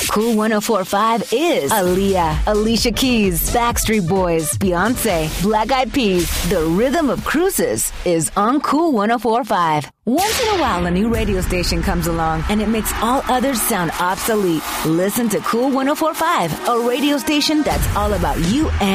Cool 104.5 is Aaliyah, Alicia Keys, Backstreet Boys, Beyonce, Black Eyed Peas. The rhythm of cruises is on Cool 104.5. Once in a while, a new radio station comes along and it makes all others sound obsolete. Listen to Cool 104.5, a radio station that's all about you and